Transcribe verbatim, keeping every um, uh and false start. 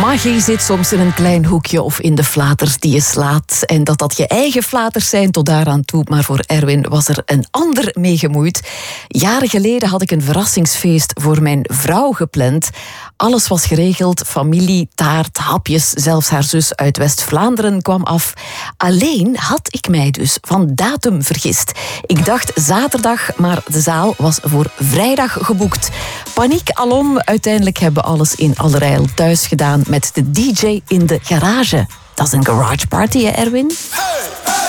Magie zit soms in een klein hoekje of in de flaters die je slaat. En dat dat je eigen flaters zijn tot daaraan toe. Maar voor Erwin was er een ander mee gemoeid. Jaren geleden had ik een verrassingsfeest voor mijn vrouw gepland. Alles was geregeld, familie, taart, hapjes. Zelfs haar zus uit West-Vlaanderen kwam af. Alleen had ik mij dus van datum vergist. Ik dacht zaterdag, maar de zaal was voor vrijdag geboekt. Paniek alom, uiteindelijk hebben we alles in allerijl thuis gedaan met de D J in de garage. Dat is een garage party, hè, Erwin?